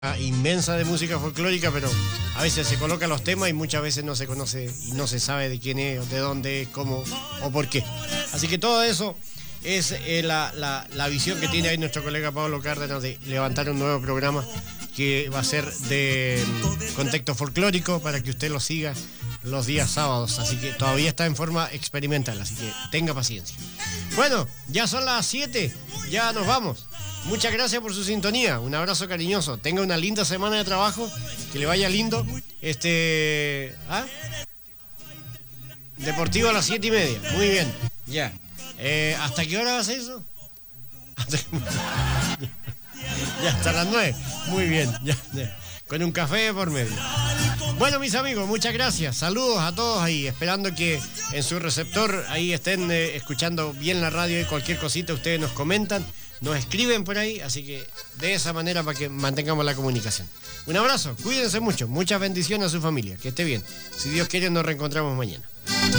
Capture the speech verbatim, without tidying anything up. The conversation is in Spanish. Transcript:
Inmensa de música folclórica, pero a veces se colocan los temas y muchas veces no se conoce y no se sabe de quién es, de dónde es, cómo o por qué. Así que todo eso es eh, la, la, la visión que tiene ahí nuestro colega Pablo Cárdenas de levantar un nuevo programa que va a ser de contexto folclórico para que usted lo siga los días sábados. Así que todavía está en forma experimental, así que tenga paciencia. Bueno, ya son las siete, ya nos vamos. Muchas gracias por su sintonía, un abrazo cariñoso, tenga una linda semana de trabajo, que le vaya lindo. Este, ¿ah? Deportivo a las siete y media, muy bien, ya. Eh, ¿Hasta qué hora va a ser eso? Ya hasta las nueve, muy bien, ya, ya, con un café por medio. Bueno, mis amigos, muchas gracias, saludos a todos ahí, esperando que en su receptor ahí estén eh, escuchando bien la radio y cualquier cosita ustedes nos comentan. Nos escriben por ahí, así que de esa manera para que mantengamos la comunicación. Un abrazo, cuídense mucho, muchas bendiciones a su familia, que esté bien. Si Dios quiere nos reencontramos mañana.